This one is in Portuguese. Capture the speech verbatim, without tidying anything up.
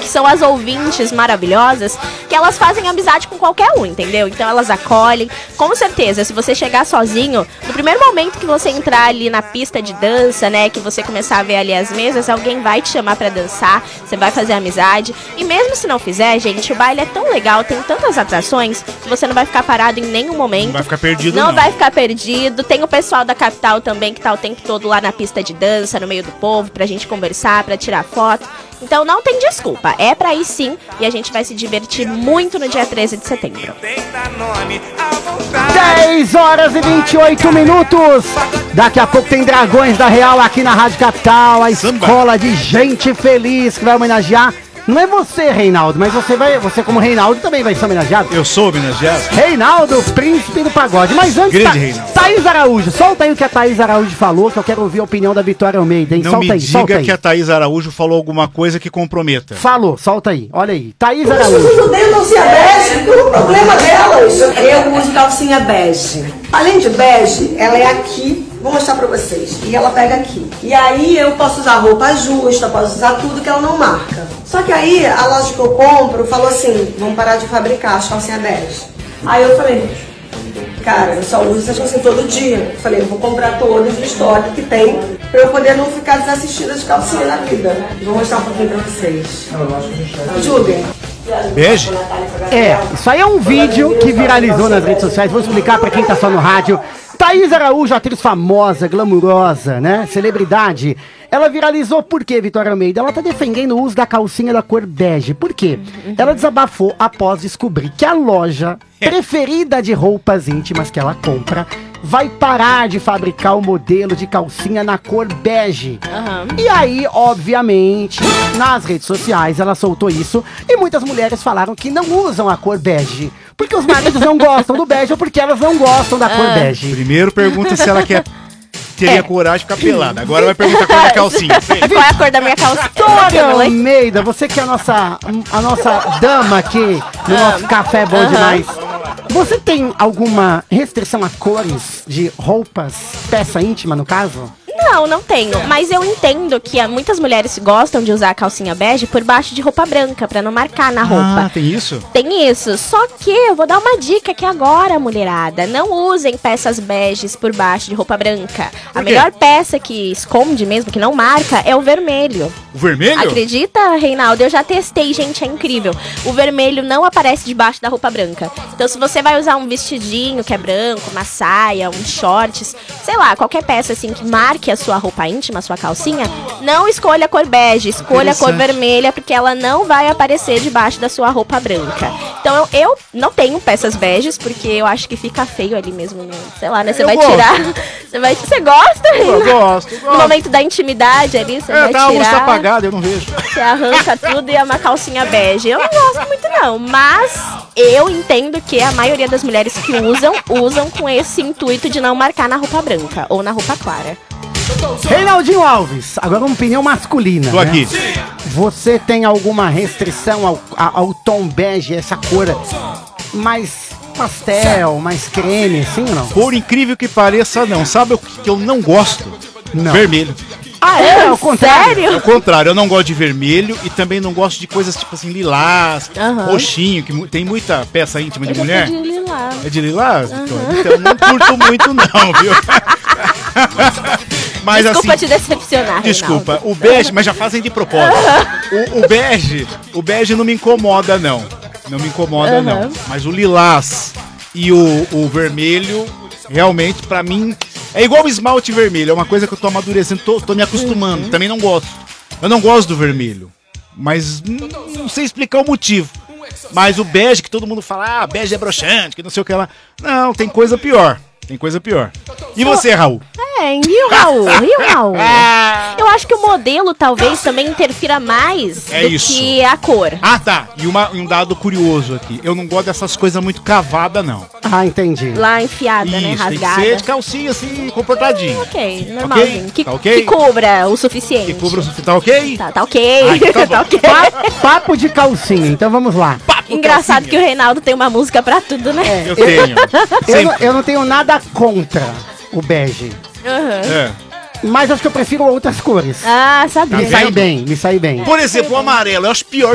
que são as ouvintes maravilhosas, que elas fazem amizade com qualquer um, entendeu? Então elas acolhem. Com certeza, se você chegar sozinho, no primeiro momento que você entrar ali na pista de dança, né, que você começar a ver ali as mesas, alguém vai te chamar pra dançar, você vai fazer amizade. E mesmo se não fizer, gente, o baile é tão legal, tem tantas atrações, que você não vai ficar parado em nenhum momento. Não vai ficar perdido, não. Não vai ficar perdido. Tem o pessoal da capital também, que tá o tempo todo lá na pista de dança, no meio do povo, pra gente conversar, pra tirar foto. Então não tem desculpa, é pra ir sim, e a gente vai se divertir muito no dia treze de setembro. dez horas e vinte e oito minutos. Daqui a pouco tem Dragões da Real aqui na Rádio Capital, a escola de gente feliz que vai homenagear. Não é você, Reinaldo, mas você vai, você como Reinaldo também vai ser homenageado. Eu sou homenageado. Reinaldo, príncipe do pagode. Mas antes, Grande Tha Reinaldo. Thaís Araújo, solta aí o que a Thaís Araújo falou, que eu quero ouvir a opinião da Vitória Almeida, hein? Não solta me aí, solta diga aí. que a Thaís Araújo falou alguma coisa que comprometa. Falou, solta aí, olha aí. Thaís Mas Araújo. os judeios calcinha bege, o problema delas. Eu uso calcinha bege. Além de bege, ela é aqui. Vou mostrar pra vocês. E ela pega aqui. E aí eu posso usar roupa justa, posso usar tudo que ela não marca. Só que aí a loja que eu compro falou assim, vamos parar de fabricar as calcinhas bege. Aí eu falei, cara, eu só uso essas calcinhas todo dia. Eu falei, eu vou comprar todas o estoque que tem pra eu poder não ficar desassistida de calcinha na vida. Vou mostrar um pouquinho pra vocês. Julguem. Bege? É, isso aí é um vídeo que viralizou nas redes sociais. Vou explicar pra quem tá só no rádio. Thaís Araújo, atriz famosa, glamurosa, né? Celebridade. Ela viralizou por quê, Vitória Almeida? Ela tá defendendo o uso da calcinha da cor bege. Por quê? Ela desabafou após descobrir que a loja preferida de roupas íntimas que ela compra vai parar de fabricar o modelo de calcinha na cor bege. Uhum. E aí, obviamente, nas redes sociais ela soltou isso e muitas mulheres falaram que não usam a cor bege. Porque os maridos não gostam do bege ou porque elas não gostam da cor bege. Primeiro pergunta se ela quer... Teria É. coragem de ficar pelada. Agora vai perguntar a cor da calcinha. Qual é a cor da minha calcinha? Vitória Almeida, você que é a nossa, a nossa dama aqui no nosso café bom demais. Você tem alguma restrição a cores de roupas, peça íntima no caso? Não, não tenho. Mas eu entendo que ah, muitas mulheres gostam de usar a calcinha bege por baixo de roupa branca, pra não marcar na roupa. Ah, tem isso? Tem isso. Só que eu vou dar uma dica aqui agora, mulherada. Não usem peças beges por baixo de roupa branca. Por A quê? melhor peça que esconde mesmo, que não marca, é o vermelho. O vermelho? Acredita, Reinaldo? Eu já testei, gente, é incrível. O vermelho não aparece debaixo da roupa branca. Então, se você vai usar um vestidinho que é branco, uma saia, um shorts, sei lá, qualquer peça assim que marque a sua roupa íntima, a sua calcinha, não escolha a cor bege, escolha a cor vermelha, porque ela não vai aparecer debaixo da sua roupa branca. Então, eu, eu não tenho peças beges, porque eu acho que fica feio ali mesmo, no, sei lá, né? Você Eu vai gosto. tirar... Você, vai, você gosta, Eu Reinaldo? gosto, eu No gosto. momento da intimidade ali, você É, vai tá, a luz tá tirar... apagada, eu não vejo. Você arranca tudo e é uma calcinha bege. Eu não gosto muito não, mas eu entendo que a maioria das mulheres que usam, usam com esse intuito de não marcar na roupa branca ou na roupa clara. Reinaldinho Alves, agora uma opinião masculina. Tô né? aqui. Você tem alguma restrição ao, a- ao tom bege, essa cor mais pastel, mais creme, assim ou não? Por incrível que pareça, não. Sabe o que que eu não gosto? Não. Vermelho. Ah, é? Ao contrário? Ao contrário, eu não gosto de vermelho e também não gosto de coisas tipo assim, lilás, Aham. roxinho, que mu- tem muita peça íntima Eu de já mulher. fui de lilás. É de lilás? Então, então eu não curto muito não, viu? Mas Desculpa assim, te decepcionar, desculpa, Reinaldo. o bege, mas já fazem de propósito. O, o bege, o bege não me incomoda não. Não me incomoda Aham. não. Mas o lilás e o, o vermelho, realmente pra mim é igual o esmalte vermelho, é uma coisa que eu tô amadurecendo, tô, tô me acostumando. Uhum. Também não gosto. Eu não gosto do vermelho, mas não, não sei explicar o motivo. Mas o bege que todo mundo fala, ah, bege é broxante, que não sei o que lá. Não, tem coisa pior. Tem coisa pior. E você, Raul? É, e o Raul? E o Raul? Ah, Eu acho que o modelo talvez também interfira mais É do isso. que a cor. ah, tá. E uma- um dado curioso aqui. Eu não gosto dessas coisas muito cavadas, não. Ah, entendi. Lá enfiada, né? Isso, tem que Rasgada. ser de calcinha assim, comportadinho. Ok, normalzinho. Que, Tá ok? que cubra o suficiente. E cubra o tá ok? Tá, tá ok. Ah, então tá tá bom. ok. Pa- papo de calcinha, então vamos lá. Papo, Engraçado que calcinha. o Reinaldo tem uma música pra tudo, né? Eu tenho. Eu não, Sempre. eu não tenho nada contra o bege, Aham. É. mas acho que eu prefiro outras cores. Ah, sabia. Me Tá sai vendo? bem, me sai bem. Por exemplo, o amarelo. Eu acho pior